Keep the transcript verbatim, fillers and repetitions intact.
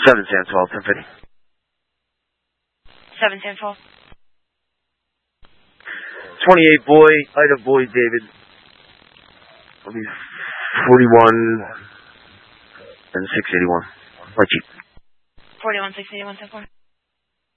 seven, Sam, twelve, ten fifty. seven, ten, twelve. twenty-eight, boy, Ida, boy, David. I'll be forty-one and six eighty-one. Right, Chief. forty-one, six eighty-one, ten four.